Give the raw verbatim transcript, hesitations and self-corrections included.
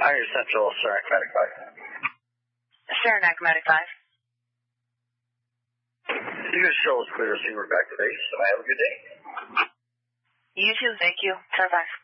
Higher Central, Saranac Medic five. Saranac Medic five. You can show us clear, see we're back to base, and I have a good day. You too, thank you. Star five.